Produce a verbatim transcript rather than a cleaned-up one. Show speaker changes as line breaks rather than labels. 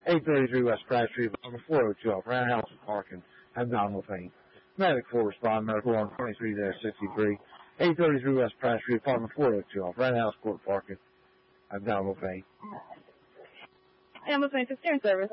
eight thirty-three West Pratt Street, apartment four oh two, off Roundhouse parking, abdominal pain. Medic four respond, medical on twenty-three sixty-three, eight thirty-three West Pratt Street, apartment four oh two, off Roundhouse Court parking, abdominal pain.
Ambulance maintenance steering service.